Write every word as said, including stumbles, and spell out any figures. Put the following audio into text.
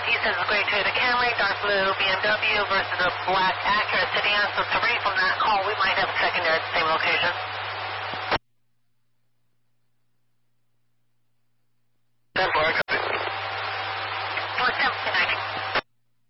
He says a gray Toyota Camry, dark blue B M W versus a black Acura sedan. So three from that call. We might have a secondary at the same location.